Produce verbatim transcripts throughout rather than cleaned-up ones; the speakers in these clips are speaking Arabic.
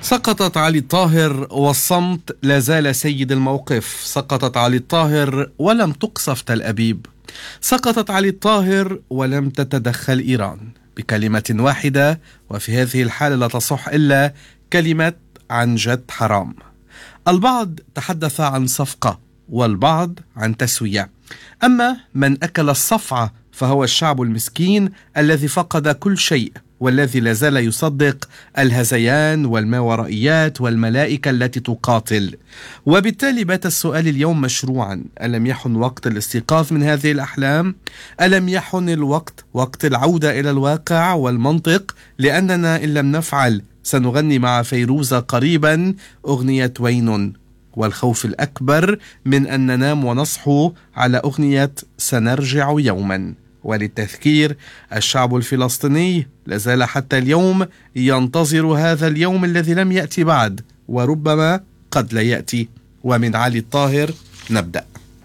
سقطت علي الطاهر والصمت لا زال سيد الموقف. سقطت علي الطاهر ولم تقصف تل أبيب. سقطت علي الطاهر ولم تتدخل إيران. بكلمة واحدة، وفي هذه الحالة لا تصح إلا كلمة عن جد حرام. البعض تحدث عن صفقة والبعض عن تسوية، أما من أكل الصفعة فهو الشعب المسكين الذي فقد كل شيء، والذي لا زال يصدق الهذيان والماورائيات والملائكة التي تقاتل. وبالتالي بات السؤال اليوم مشروعا: ألم يحن وقت الاستيقاظ من هذه الأحلام؟ ألم يحن الوقت وقت العودة إلى الواقع والمنطق؟ لأننا إن لم نفعل سنغني مع فيروزة قريبا أغنية وين، والخوف الأكبر من أن ننام ونصحو على أغنية سنرجع يوما. وللتذكير، الشعب الفلسطيني لازال حتى اليوم ينتظر هذا اليوم الذي لم يأتي بعد، وربما قد لا يأتي. ومن علي الطاهر نبدأ.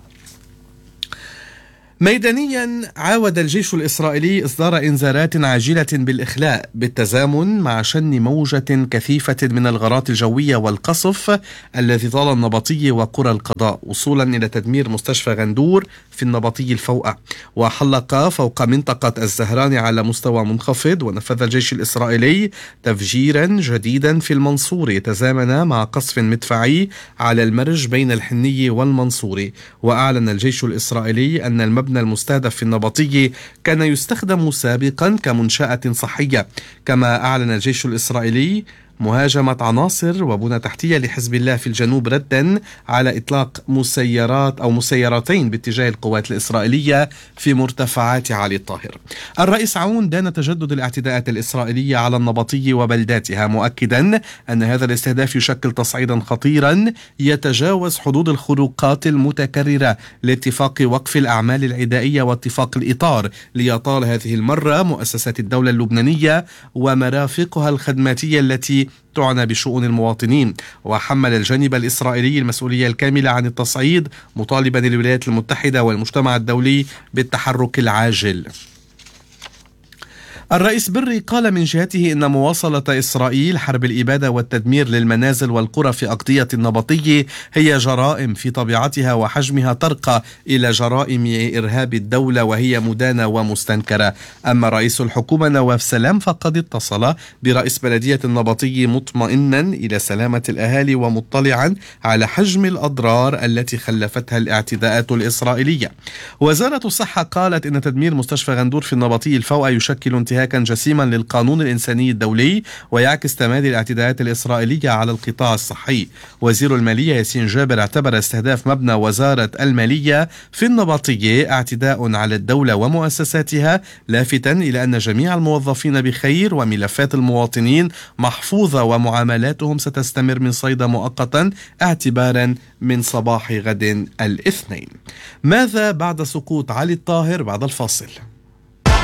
ميدانيا، عاود الجيش الإسرائيلي إصدار إنذارات عاجلة بالإخلاء بالتزامن مع شن موجة كثيفة من الغارات الجوية والقصف الذي طال النبطي وقرى القضاء، وصولا إلى تدمير مستشفى غندور في النبطي الفوقة، وحلق فوق منطقة الزهران على مستوى منخفض. ونفذ الجيش الإسرائيلي تفجيرا جديدا في المنصوري تزامن مع قصف مدفعي على المرج بين الحني والمنصوري. وأعلن الجيش الإسرائيلي أن المبنى المستهدف في النبطي كان يستخدم سابقا كمنشأة صحية. كما أعلن الجيش الإسرائيلي مهاجمة عناصر وبنى تحتية لحزب الله في الجنوب ردا على إطلاق مسيرات أو مسيرتين باتجاه القوات الإسرائيلية في مرتفعات علي الطاهر. الرئيس عون دان تجدد الاعتداءات الإسرائيلية على النبطي وبلداتها، مؤكدا أن هذا الاستهداف يشكل تصعيدا خطيرا يتجاوز حدود الخروقات المتكررة لاتفاق وقف الأعمال العدائية واتفاق الإطار، ليطال هذه المرة مؤسسات الدولة اللبنانية ومرافقها الخدماتية التي تعنى بشؤون المواطنين. وحمل الجانب الإسرائيلي المسؤولية الكاملة عن التصعيد، مطالبا الولايات المتحدة والمجتمع الدولي بالتحرك العاجل. الرئيس بري قال من جهته إن مواصلة إسرائيل حرب الإبادة والتدمير للمنازل والقرى في أقضية النبطي هي جرائم في طبيعتها وحجمها ترقى إلى جرائم إرهاب الدولة، وهي مدانة ومستنكرة. أما رئيس الحكومة نواف سلام فقد اتصل برئيس بلدية النبطي مطمئنا إلى سلامة الأهالي ومطلعا على حجم الأضرار التي خلفتها الاعتداءات الإسرائيلية. وزارة الصحة قالت إن تدمير مستشفى غندور في النبطي الفوقة يشكل انتهاكا جسيما للقانون الإنساني الدولي ويعكس تمادي الاعتداءات الإسرائيلية على القطاع الصحي. وزير المالية ياسين جابر اعتبر استهداف مبنى وزارة المالية في النبطية اعتداء على الدولة ومؤسساتها، لافتا إلى أن جميع الموظفين بخير وملفات المواطنين محفوظة ومعاملاتهم ستستمر من صيدا مؤقتا اعتبارا من صباح غد الاثنين. ماذا بعد سقوط علي الطاهر؟ بعد الفاصل.